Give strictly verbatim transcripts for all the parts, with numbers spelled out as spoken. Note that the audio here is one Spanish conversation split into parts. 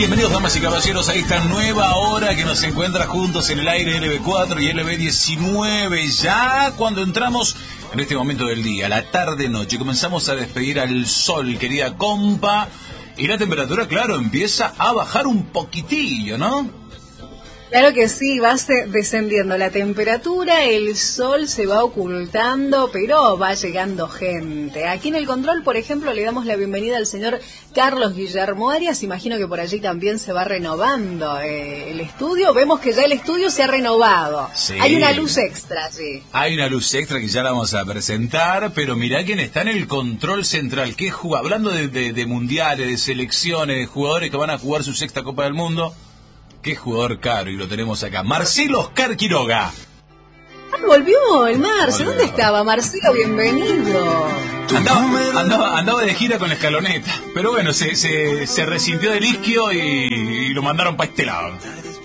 Bienvenidos, damas y caballeros, a esta nueva hora que nos encuentra juntos en el aire L B cuatro y L B diecinueve. Ya cuando entramos en este momento del día, la tarde-noche, comenzamos a despedir al sol, querida compa, y la temperatura, claro, empieza a bajar un poquitillo, ¿no? Claro que sí, va descendiendo la temperatura, el sol se va ocultando, pero va llegando gente. Aquí en el control, por ejemplo, le damos la bienvenida al señor Carlos Guillermo Arias. Imagino que por allí también se va renovando eh, el estudio. Vemos que ya el estudio se ha renovado. Sí. Hay una luz extra, sí. Hay una luz extra que ya la vamos a presentar, pero mirá quién está en el control central. ¿Qué juega? Hablando de, de, de mundiales, de selecciones, de jugadores que van a jugar su sexta Copa del Mundo. Qué jugador caro, y lo tenemos acá. Marcelo Oscar Quiroga. Ah, volvió el Marce. ¿Dónde estaba, Marcelo? Bienvenido. Andaba, andaba, andaba de gira con la escaloneta. Pero bueno, se, se, se resintió del isquio y, y lo mandaron para este lado.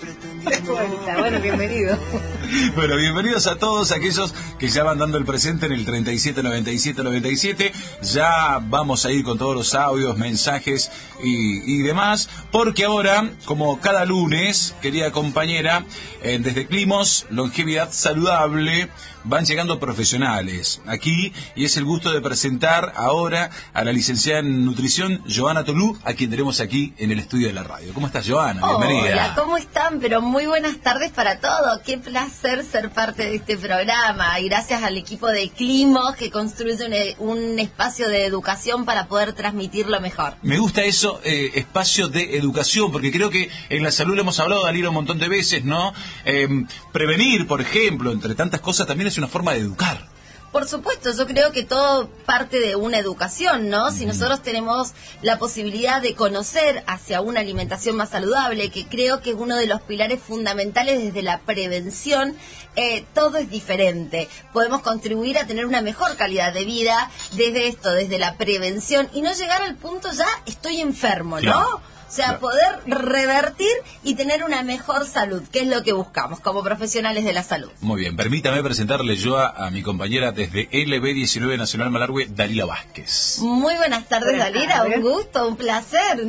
Bueno, bienvenido. Bueno, bienvenidos a todos aquellos que ya van dando el presente en el treinta y siete noventa y siete noventa y siete. Ya vamos a ir con todos los audios, mensajes y, y demás, porque ahora, como cada lunes, querida compañera, eh, desde Climos, Longevidad Saludable, van llegando profesionales aquí, y es el gusto de presentar ahora a la licenciada en nutrición, Joana Tolú, a quien tenemos aquí en el estudio de la radio. ¿Cómo estás, Joana? Bienvenida. Hola, ¿cómo están? Pero muy buenas tardes para todos. Qué placer ser parte de este programa, y gracias al equipo de Climos que construye un, un espacio de educación para poder transmitirlo mejor. Me gusta eso, eh, espacio de educación, porque creo que en la salud lo hemos hablado, Dalila, un montón de veces, ¿no? Eh, prevenir, por ejemplo, entre tantas cosas, también es una forma de educar. Por supuesto, yo creo que todo parte de una educación, ¿no? Si nosotros tenemos la posibilidad de conocer hacia una alimentación más saludable, que creo que es uno de los pilares fundamentales desde la prevención, eh, todo es diferente. Podemos contribuir a tener una mejor calidad de vida desde esto, desde la prevención, y no llegar al punto ya estoy enfermo, ¿no? Claro. O sea, poder revertir y tener una mejor salud, que es lo que buscamos como profesionales de la salud. Muy bien, permítame presentarle yo a, a mi compañera desde L B diecinueve Nacional Malargüe, Dalila Vázquez. Muy buenas tardes, buenas Dalila, tardes. Un gusto, un placer.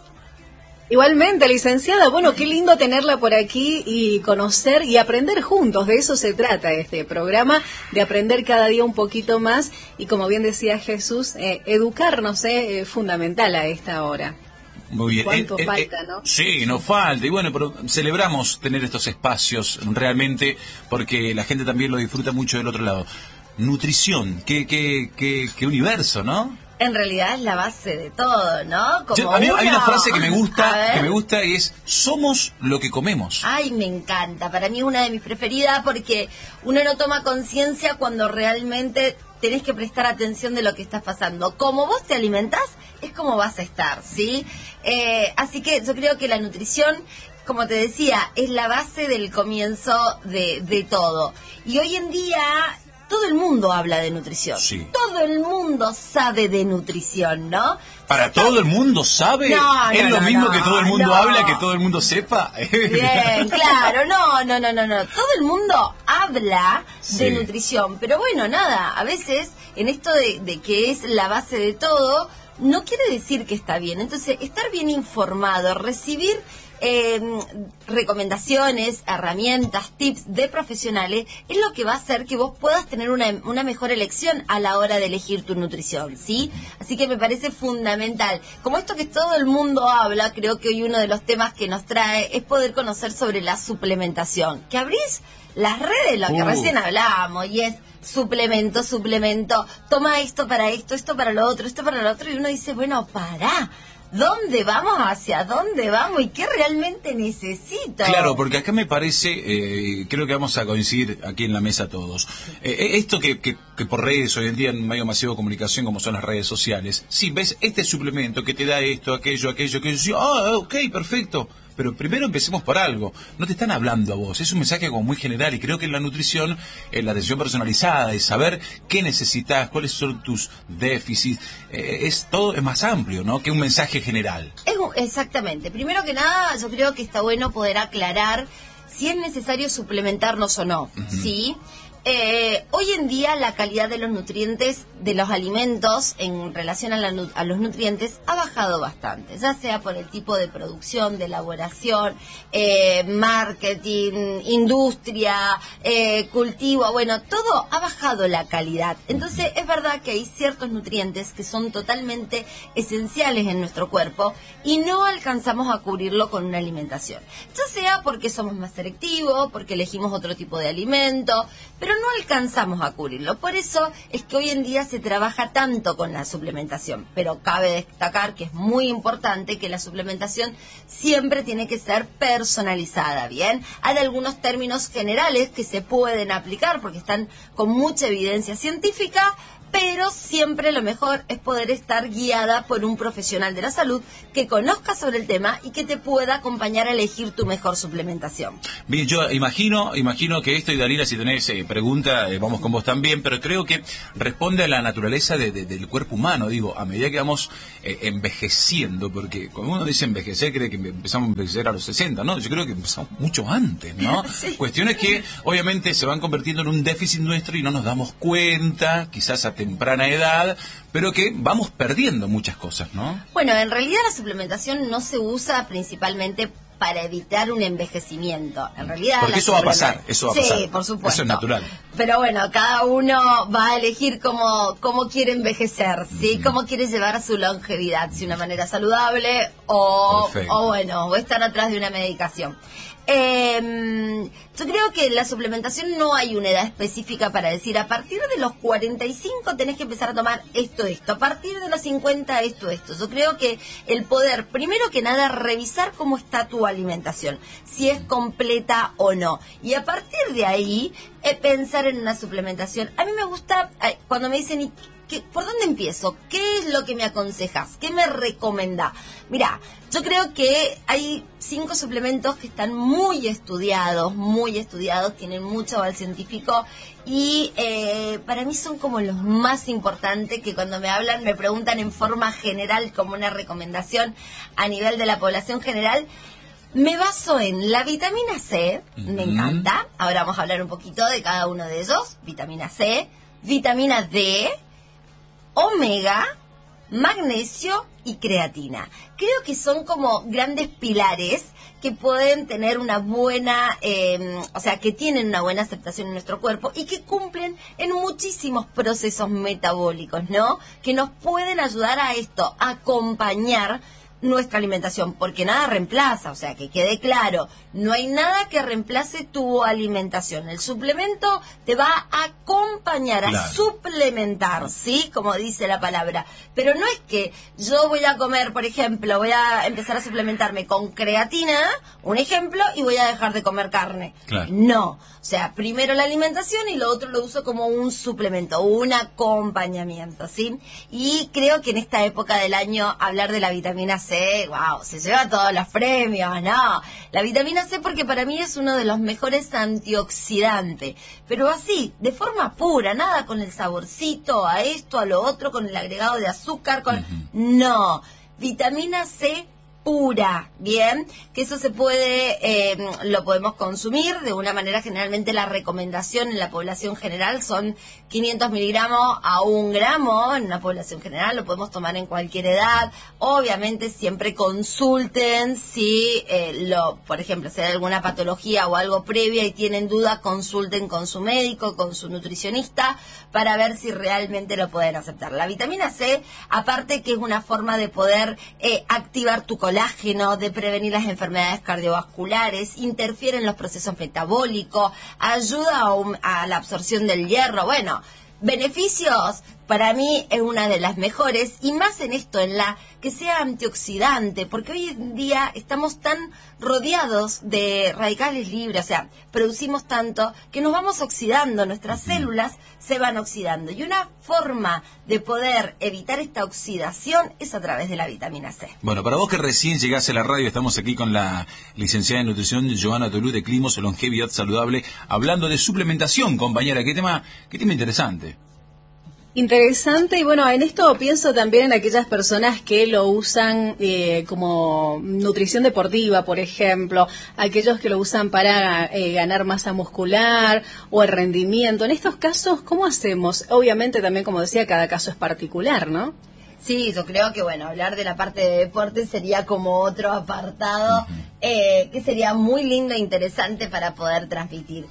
Igualmente, licenciada, bueno, qué lindo tenerla por aquí y conocer y aprender juntos. De eso se trata este programa, de aprender cada día un poquito más, y como bien decía Jesús, eh, educarnos es eh, fundamental a esta hora. Muy bien. ¿Cuánto eh, falta, eh, no? Sí, nos falta. Y bueno, pero celebramos tener estos espacios realmente, porque la gente también lo disfruta mucho del otro lado. Nutrición, qué, qué, qué, qué universo, ¿no? En realidad es la base de todo, ¿no? Como Yo, a mí uno... hay una frase que me gusta, que me gusta y es: somos lo que comemos. Ay, me encanta. Para mí es una de mis preferidas, porque uno no toma conciencia cuando realmente tenés que prestar atención de lo que estás pasando. Como vos te alimentás, es como vas a estar, ¿sí? Eh, así que yo creo que la nutrición, como te decía, es la base del comienzo de, de todo. Y hoy en día todo el mundo habla de nutrición. Sí. Todo el mundo sabe de nutrición, ¿no? ¿Para o sea, todo el mundo sabe? No, ¿Es no, lo no, mismo no, que todo el mundo no. habla, que todo el mundo sepa? Bien, claro, no, no, no, no, no. Todo el mundo habla sí. de nutrición, pero bueno, nada, a veces en esto de, de que es la base de todo, no quiere decir que está bien. Entonces, estar bien informado, recibir eh, recomendaciones, herramientas, tips de profesionales, es lo que va a hacer que vos puedas tener una, una mejor elección a la hora de elegir tu nutrición, ¿sí? Así que me parece fundamental. Como esto que todo el mundo habla, creo que hoy uno de los temas que nos trae es poder conocer sobre la suplementación. Que abrís las redes, lo que uh. recién hablábamos, y es suplemento, suplemento, toma esto para esto, esto para lo otro, esto para lo otro, y uno dice, bueno, pará, ¿dónde vamos? ¿Hacia dónde vamos? ¿Y qué realmente necesito? Claro, porque acá me parece, eh, creo que vamos a coincidir aquí en la mesa todos. Eh, esto que, que, que por redes, hoy en día en medio masivo de comunicación como son las redes sociales, sí, ves este suplemento que te da esto, aquello, aquello, aquello, ah, ok, perfecto. Pero primero empecemos por algo. No te están hablando a vos, es un mensaje como muy general, y creo que en la nutrición, en la atención personalizada, de saber qué necesitas, cuáles son tus déficits, eh, es todo es más amplio, ¿no? Que un mensaje general. Es, exactamente. Primero que nada, yo creo que está bueno poder aclarar si es necesario suplementarnos o no, uh-huh. ¿sí? Eh, hoy en día la calidad de los nutrientes de los alimentos en relación a, la, a los nutrientes ha bajado bastante, ya sea por el tipo de producción, de elaboración, eh, marketing, industria, eh, cultivo, bueno, todo ha bajado la calidad. Entonces es verdad que hay ciertos nutrientes que son totalmente esenciales en nuestro cuerpo y no alcanzamos a cubrirlo con una alimentación, ya sea porque somos más selectivos, porque elegimos otro tipo de alimento, pero no alcanzamos a cubrirlo. Por eso es que hoy en día se trabaja tanto con la suplementación, pero cabe destacar que es muy importante que la suplementación siempre tiene que ser personalizada, ¿bien? Hay algunos términos generales que se pueden aplicar porque están con mucha evidencia científica, pero siempre lo mejor es poder estar guiada por un profesional de la salud que conozca sobre el tema y que te pueda acompañar a elegir tu mejor suplementación. Bien, yo imagino imagino que esto, y Dalila, si tenés eh, pregunta, eh, vamos con vos también, pero creo que responde a la naturaleza de, de, del cuerpo humano, digo, a medida que vamos eh, envejeciendo, porque cuando uno dice envejecer, cree que empezamos a envejecer a los sesenta, ¿no? Yo creo que empezamos mucho antes, ¿no? Sí. Cuestiones que obviamente se van convirtiendo en un déficit nuestro y no nos damos cuenta, quizás a temprana edad, pero que vamos perdiendo muchas cosas, ¿no? Bueno, en realidad la suplementación no se usa principalmente para evitar un envejecimiento. En realidad, porque eso va a pasar, eso va a sí, pasar. Sí, por supuesto. Eso es natural. Pero bueno, cada uno va a elegir cómo, cómo quiere envejecer, ¿sí? Uh-huh. Cómo quiere llevar su longevidad, si de una manera saludable o, o bueno, o estar atrás de una medicación. Eh, yo creo que en la suplementación no hay una edad específica para decir a partir de los cuarenta y cinco tenés que empezar a tomar esto, esto, a partir de los cincuenta esto, esto. Yo creo que el poder, primero que nada, revisar cómo está tu alimentación, si es completa o no, y a partir de ahí eh, pensar en una suplementación. A mí me gusta eh, cuando me dicen ¿y qué, por dónde empiezo? ¿Qué es lo que me aconsejas? ¿Qué me recomendás? Mira, yo creo que hay cinco suplementos que están muy estudiados, muy estudiados, tienen mucho aval científico y eh, para mí son como los más importantes, que cuando me hablan me preguntan en forma general como una recomendación a nivel de la población general. Me baso en la vitamina C, uh-huh. Me encanta, ahora vamos a hablar un poquito de cada uno de ellos, vitamina C, vitamina D, omega, magnesio y creatina. Creo que son como grandes pilares que pueden tener una buena, eh, o sea, que tienen una buena aceptación en nuestro cuerpo y que cumplen en muchísimos procesos metabólicos, ¿no? Que nos pueden ayudar a esto, a acompañar nuestra alimentación, porque nada reemplaza, o sea, que quede claro, no hay nada que reemplace tu alimentación. El suplemento te va a acompañar, claro, a suplementar, ¿sí? Como dice la palabra. Pero no es que yo voy a comer, por ejemplo, voy a empezar a suplementarme con creatina, un ejemplo, y voy a dejar de comer carne. Claro. No. O sea, primero la alimentación y lo otro lo uso como un suplemento, un acompañamiento, ¿sí? Y creo que en esta época del año hablar de la vitamina C, wow, se lleva todos los premios, ¿no? La vitamina C porque para mí es uno de los mejores antioxidantes, pero así, de forma pura, nada con el saborcito, a esto, a lo otro, con el agregado de azúcar, con... Uh-huh. No, vitamina C pura, bien, que eso se puede, eh, lo podemos consumir de una manera, generalmente la recomendación en la población general son quinientos miligramos a un gramo en una población general, lo podemos tomar en cualquier edad. Obviamente siempre consulten si, eh, lo, por ejemplo, si hay alguna patología o algo previa y tienen duda, consulten con su médico, con su nutricionista, para ver si realmente lo pueden aceptar. La vitamina C, aparte que es una forma de poder eh, activar tu colágeno, de prevenir las enfermedades cardiovasculares, interfiere en los procesos metabólicos, ayuda a, un, a la absorción del hierro. Bueno, beneficios, para mí es una de las mejores, y más en esto, en la que sea antioxidante, porque hoy en día estamos tan rodeados de radicales libres, o sea, producimos tanto que nos vamos oxidando, nuestras células se van oxidando, y una forma de poder evitar esta oxidación es a través de la vitamina C. Bueno, para vos que recién llegás a la radio, estamos aquí con la licenciada en nutrición Joana Tolú de Climos, Longevidad Saludable, hablando de suplementación, compañera. Qué tema, qué tema interesante. Interesante, y bueno, en esto pienso también en aquellas personas que lo usan eh, como nutrición deportiva, por ejemplo, aquellos que lo usan para eh, ganar masa muscular o el rendimiento. En estos casos, ¿cómo hacemos? Obviamente también, como decía, cada caso es particular, ¿no? Sí, yo creo que, bueno, hablar de la parte de deporte sería como otro apartado, eh, que sería muy lindo e interesante para poder transmitir.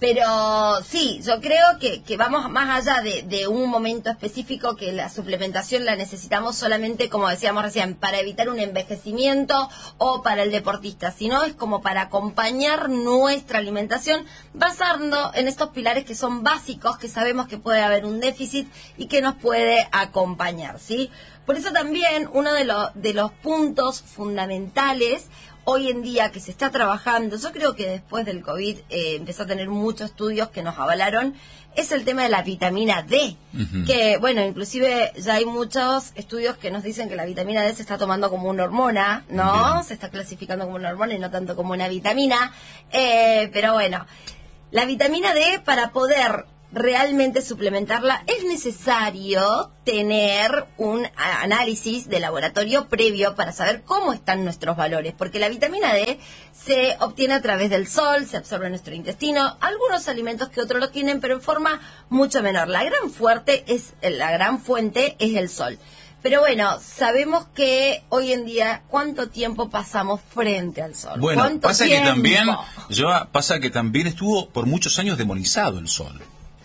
Pero sí, yo creo que, que vamos más allá de, de un momento específico, que la suplementación la necesitamos solamente, como decíamos recién, para evitar un envejecimiento o para el deportista, sino es como para acompañar nuestra alimentación basando en estos pilares que son básicos, que sabemos que puede haber un déficit y que nos puede acompañar, ¿sí? Por eso también uno de, lo, de los puntos fundamentales hoy en día que se está trabajando, yo creo que después del COVID eh, empezó a tener muchos estudios que nos avalaron, es el tema de la vitamina D, uh-huh. que bueno, inclusive ya hay muchos estudios que nos dicen que la vitamina D se está tomando como una hormona, ¿no? Bien. Se está clasificando como una hormona y no tanto como una vitamina, eh, pero bueno, la vitamina D, para poder realmente suplementarla, es necesario tener un análisis de laboratorio previo para saber cómo están nuestros valores, porque la vitamina D se obtiene a través del sol, se absorbe en nuestro intestino, algunos alimentos que otros lo tienen, pero en forma mucho menor. La gran fuerte es, la gran fuente es el sol. Pero bueno, sabemos que hoy en día, ¿cuánto tiempo pasamos frente al sol? Bueno, pasa tiempo? que también, yo, pasa que también estuvo por muchos años demonizado el sol.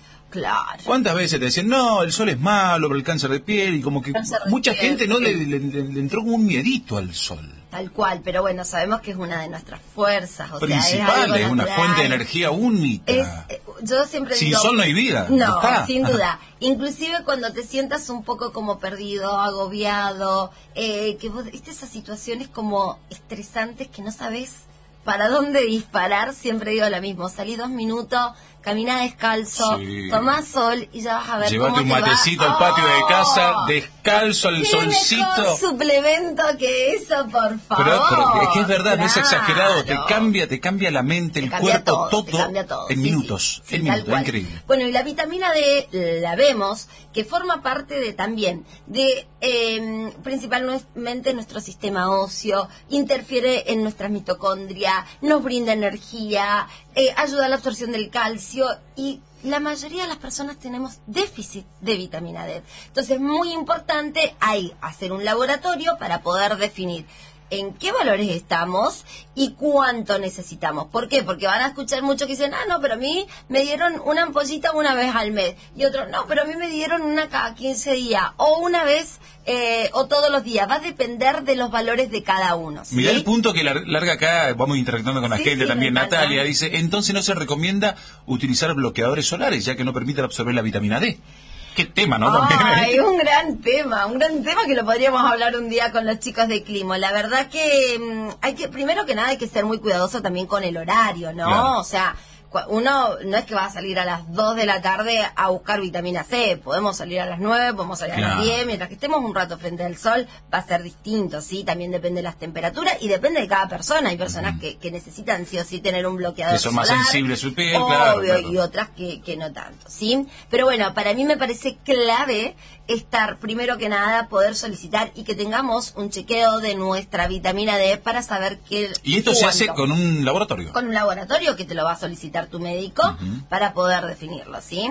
Claro. ¿Cuántas veces te decían, no, el sol es malo para el cáncer de piel? Y como que mucha piel, gente no le, le, le entró como un miedito al sol. Tal cual, pero bueno, sabemos que es una de nuestras fuerzas. O Principal, sea, es, es una fuente de energía única. Es, yo siempre Sin digo, sol no hay vida. No, está. sin duda. Inclusive cuando te sientas un poco como perdido, agobiado, eh, que vos viste esas situaciones como estresantes que no sabes para dónde disparar, siempre digo lo mismo, salí dos minutos, camina descalzo, sí. Toma sol y ya vas a ver. Llévate cómo un te matecito va. al patio ¡Oh! de casa, descalzo al ¿Qué solcito. mejor suplemento que eso, por favor? Pero, pero es que es verdad, claro. No es exagerado, te cambia, te cambia la mente, te el cambia cuerpo, todo, todo, te todo. en Sí, minutos, sí, en sí, minutos, increíble. Bueno, y la vitamina D la vemos que forma parte de también de eh, principalmente nuestro sistema óseo, interfiere en nuestras mitocondrias, nos brinda energía, eh, ayuda a la absorción del calcio, y la mayoría de las personas tenemos déficit de vitamina D. Entonces es muy importante ahí hacer un laboratorio para poder definir en qué valores estamos y cuánto necesitamos. ¿Por qué? Porque van a escuchar mucho que dicen, ah, no, pero a mí me dieron una ampollita una vez al mes. Y otro, no, pero a mí me dieron una cada quince días. O una vez, eh, o todos los días. Va a depender de los valores de cada uno, ¿sí? Mirá el punto que larga acá, vamos interactuando con la sí, gente sí, también. Natalia dice, entonces no se recomienda utilizar bloqueadores solares, ya que no permiten absorber la vitamina D. Qué tema, ¿no? Ay, un gran tema, un gran tema que lo podríamos hablar un día con los chicos de Climo. La verdad que mmm, hay que, primero que nada, hay que ser muy cuidadoso también con el horario, ¿no? Claro. O sea, uno no es que va a salir a las dos de la tarde a buscar vitamina C, podemos salir a las nueve, podemos salir claro. a las diez, mientras que estemos un rato frente al sol va a ser distinto, ¿sí? También depende de las temperaturas y depende de cada persona. Hay personas mm. que, que necesitan sí o sí tener un bloqueador que son solar, más sensibles su piel, obvio, claro, claro. Y otras que, que no tanto, ¿sí? Pero bueno, para mí me parece clave estar, primero que nada, poder solicitar y que tengamos un chequeo de nuestra vitamina D para saber qué... ¿Y esto cuánto. Se hace con un laboratorio? Con un laboratorio que te lo va a solicitar tu médico uh-huh. para poder definirlo, ¿sí?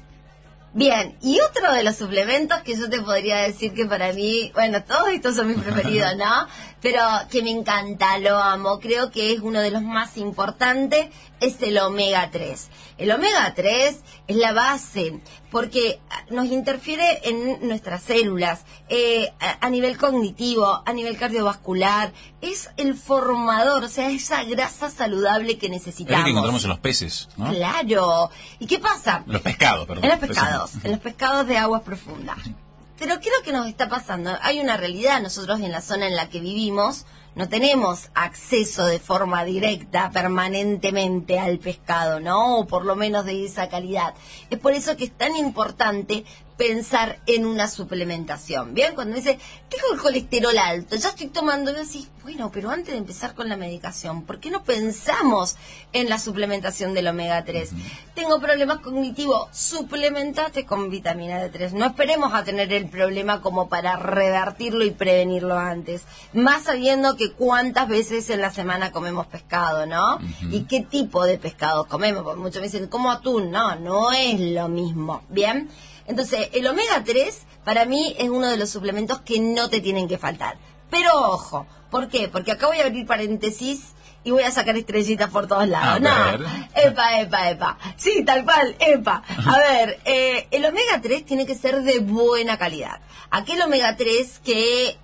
Bien, y otro de los suplementos que yo te podría decir que para mí, bueno, todos estos son mis preferidos, ¿no? Pero que me encanta, lo amo, creo que es uno de los más importantes, es el omega tres. El omega tres es la base, porque nos interfiere en nuestras células, eh, a, a nivel cognitivo, a nivel cardiovascular, es el formador, o sea, esa grasa saludable que necesitamos. Es lo que encontramos en los peces, ¿no? Claro. ¿Y qué pasa? Los pescados, perdón. En los pescados, en los pescados de aguas profundas. Pero ¿qué es lo que nos está pasando? Hay una realidad, nosotros en la zona en la que vivimos no tenemos acceso de forma directa permanentemente al pescado, ¿no? O por lo menos de esa calidad. Es por eso que es tan importante pensar en una suplementación. Bien, cuando dice, tengo el colesterol alto, ya estoy tomando, y así, bueno, pero antes de empezar con la medicación, ¿por qué no pensamos en la suplementación del omega tres? Uh-huh. Tengo problemas cognitivos, suplementate con vitamina D tres. No esperemos a tener el problema como para revertirlo y prevenirlo antes. Más sabiendo que cuántas veces en la semana comemos pescado, ¿no? Uh-huh. Y qué tipo de pescado comemos, porque muchos me dicen, como atún. No, no es lo mismo. Bien. Entonces, el omega tres para mí es uno de los suplementos que no te tienen que faltar. Pero ojo, ¿por qué? Porque acá voy a abrir paréntesis y voy a sacar estrellitas por todos lados. No, epa, epa, epa. Sí, tal cual, epa. A ver, eh, el omega tres tiene que ser de buena calidad. Aquel omega tres que...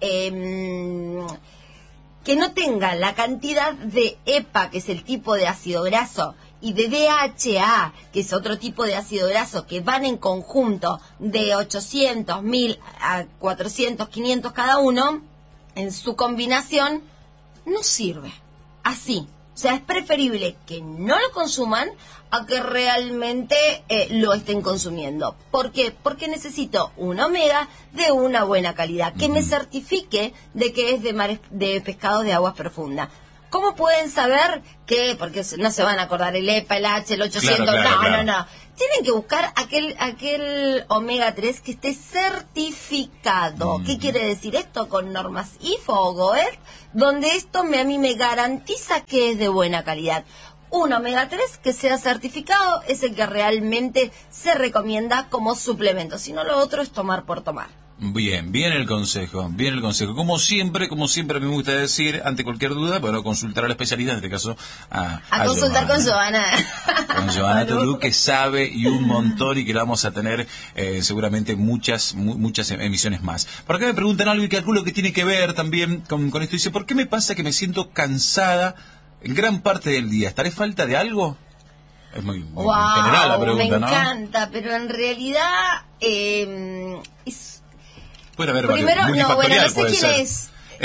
Eh, que no tenga la cantidad de E P A, que es el tipo de ácido graso, y de D H A, que es otro tipo de ácido graso, que van en conjunto de ochocientos, mil a cuatrocientos, quinientos cada uno, en su combinación, no sirve. Así. O sea, es preferible que no lo consuman a que realmente eh, lo estén consumiendo. ¿Por qué? Porque necesito un omega de una buena calidad, que me certifique de que es de, mares, de pescados de aguas profundas. ¿Cómo pueden saber que, porque no se van a acordar el E P A, el H, el ochocientos, claro, claro, no, claro. no, no. Tienen que buscar aquel aquel omega tres que esté certificado. Mm. ¿Qué quiere decir esto? Con normas I F O o GOET, donde esto me, a mí me garantiza que es de buena calidad. Un omega tres que sea certificado es el que realmente se recomienda como suplemento. Si no, lo otro es tomar por tomar. Bien, bien el consejo, bien el consejo. Como siempre, como siempre me gusta decir, ante cualquier duda, bueno, consultar al especialista, en este caso a, a, a consultar Johanna. con Johanna. Con Johanna Tolú, que sabe y un montón, y que la vamos a tener eh, seguramente muchas mu muchas emisiones más. Por acá me preguntan algo y calculo que tiene que ver también con, con esto. Dice, ¿por qué me pasa que me siento cansada en gran parte del día? ¿Estaré falta de algo? Es muy, muy wow, general la pregunta, ¿no? Me encanta, pero en realidad eh, es... Puede haber Primero, no, bueno, no sé quién ser. es.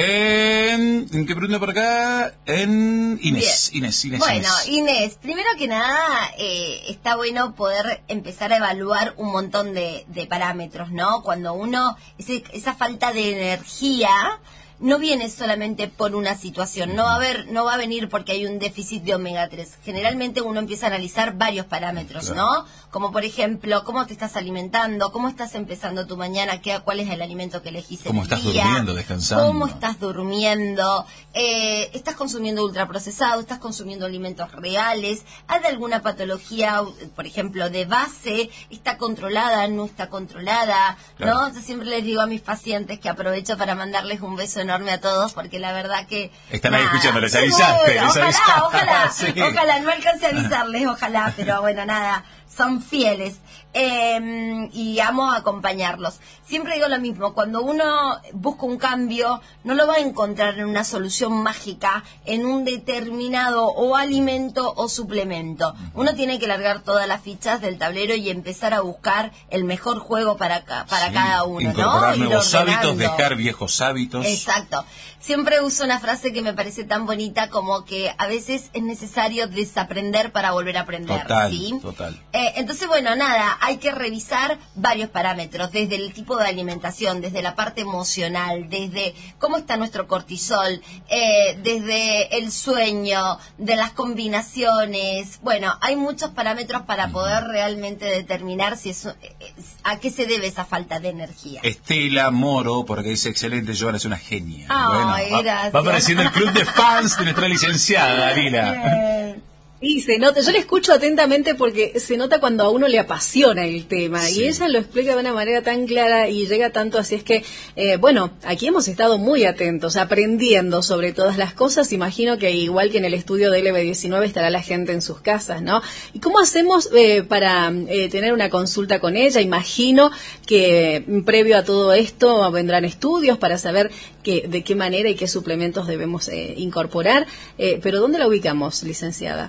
Eh, ¿En qué pregunta por acá? En Inés, Bien. Inés, Inés. Bueno, Inés. Inés, primero que nada, eh, está bueno poder empezar a evaluar un montón de, de parámetros, ¿no? Cuando uno, ese, esa falta de energía no viene solamente por una situación, no va a haber, no va a venir porque hay un déficit de omega tres. Generalmente uno empieza a analizar varios parámetros, claro, ¿no? Como por ejemplo, cómo te estás alimentando, cómo estás empezando tu mañana, qué, cuál es el alimento que elegiste. Cómo estás día, durmiendo, descansando. Cómo estás durmiendo, eh, estás consumiendo ultraprocesado, estás consumiendo alimentos reales, hay alguna patología, por ejemplo, de base, está controlada, no está controlada, claro, ¿no? Yo siempre les digo a mis pacientes, que aprovecho para mandarles un beso enorme a todos, porque la verdad que... Están ahí escuchando, les avisaste. Les ojalá, avisaste. ojalá, sí. ojalá, no alcance a avisarles, ojalá, pero bueno, nada, son fieles. Eh, y amo acompañarlos. Siempre digo lo mismo, cuando uno busca un cambio, no lo va a encontrar en una solución mágica, en un determinado o alimento o suplemento. Uno tiene que largar todas las fichas del tablero y empezar a buscar el mejor juego para, para sí, cada uno, incorporar ¿no? nuevos hábitos, dejar viejos hábitos. Exacto. Siempre uso una frase que me parece tan bonita como que a veces es necesario desaprender para volver a aprender. Total, ¿sí? total. Eh, entonces, bueno, nada, hay que revisar varios parámetros, desde el tipo de alimentación, desde la parte emocional, desde cómo está nuestro cortisol, eh, desde el sueño, de las combinaciones. Bueno, hay muchos parámetros para poder realmente determinar si eso, a qué se debe esa falta de energía. Estela Moro, porque dice, excelente, Johanna es una genia. Oh, bueno, va, va apareciendo el club de fans de nuestra licenciada, Lila. Y se nota, yo le escucho atentamente porque se nota cuando a uno le apasiona el tema, sí, y ella lo explica de una manera tan clara y llega tanto, así es que, eh, bueno, aquí hemos estado muy atentos, aprendiendo sobre todas las cosas. Imagino que igual que en el estudio de L B diecinueve estará la gente en sus casas, ¿no? ¿Y cómo hacemos eh, para eh, tener una consulta con ella? Imagino que previo a todo esto vendrán estudios para saber que, de qué manera y qué suplementos debemos eh, incorporar, eh, pero ¿dónde la ubicamos, licenciada?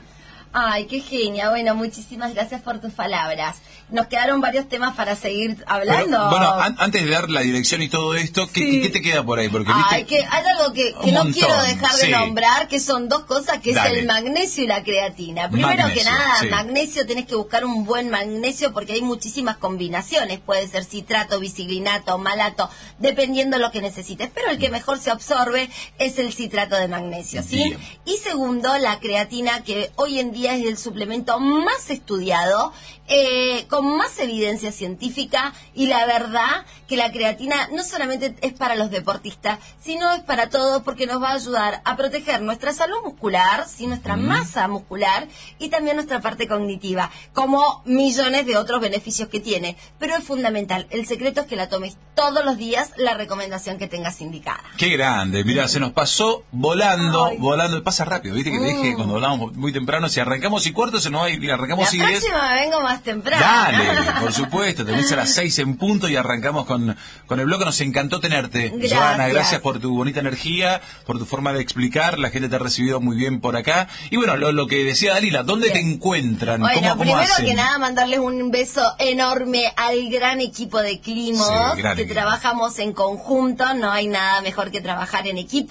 Ay, qué genia. Bueno, muchísimas gracias por tus palabras. Nos quedaron varios temas para seguir hablando. Pero, bueno, an antes de dar la dirección y todo esto, ¿qué, sí. ¿qué te queda por ahí? Porque Ay, viste que hay algo que, que no montón, quiero dejar de sí. nombrar, que son dos cosas, que Dale. es el magnesio y la creatina. Primero Magnesio, que nada, sí. magnesio, tenés que buscar un buen magnesio porque hay muchísimas combinaciones. Puede ser citrato, biciglinato, malato, dependiendo lo que necesites. Pero el que mejor se absorbe es el citrato de magnesio, ¿sí? Bien. Y segundo, la creatina, que hoy en día es el suplemento más estudiado, eh, con más evidencia científica, y la verdad que la creatina no solamente es para los deportistas, sino es para todos, porque nos va a ayudar a proteger nuestra salud muscular, ¿sí? Nuestra mm. masa muscular y también nuestra parte cognitiva, como millones de otros beneficios que tiene. Pero es fundamental, el secreto es que la tomes todos los días, la recomendación que tengas indicada. Qué grande, mira, se nos pasó volando, Ay. volando, pasa rápido, viste que te dije cuando hablamos muy temprano, si arrancamos y cuarto se nos va a ir, arrancamos y La diez. próxima me vengo más temprano. Dale, por supuesto, te venís a las seis en punto y arrancamos con, con el bloque. Nos encantó tenerte, Gracias. Joana, gracias por tu bonita energía, por tu forma de explicar, la gente te ha recibido muy bien por acá. Y bueno, lo, lo que decía Dalila, ¿dónde Bien. te encuentran? Bueno, ¿Cómo, cómo primero hacen? que nada, mandarles un beso enorme al gran equipo de Climos, Sí, gran que equipo. trabajamos en conjunto, no hay nada mejor que trabajar en equipo.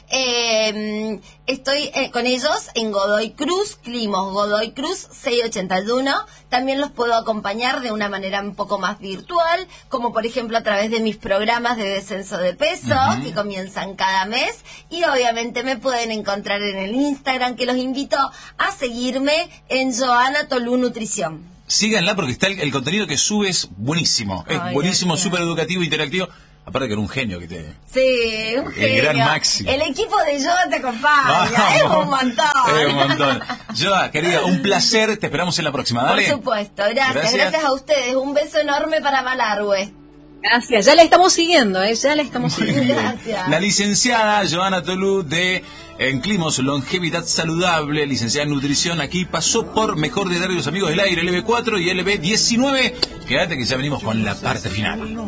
Eh, estoy eh, con ellos en Godoy Cruz, Climos, Godoy Cruz seiscientos ochenta y uno. También los puedo acompañar de una manera un poco más virtual, como por ejemplo a través de mis programas de descenso de peso, uh-huh. que comienzan cada mes. Y obviamente me pueden encontrar en el Instagram, que los invito a seguirme en Joana Tolú Nutrición. Síganla porque está el, el contenido que sube es buenísimo. Es Ay, buenísimo, gracias. súper educativo, interactivo. Aparte que era un genio que te... Sí, un El genio. gran Maxi. El equipo de Joa te acompaña, es un montón. Es un montón. Joa, querida, un placer. Te esperamos en la próxima, dale. Por supuesto, gracias, Gracias. gracias a ustedes. Un beso enorme para Malargüe. Gracias, ya la estamos siguiendo, ¿eh? Ya la estamos Muy siguiendo. bien. Gracias. La licenciada Joana Tolú de en Climos Longevidad Saludable, licenciada en Nutrición, aquí pasó por Mejor de Dar los Amigos del Aire, L B cuatro y L B diecinueve. Quédate que ya venimos con la parte final.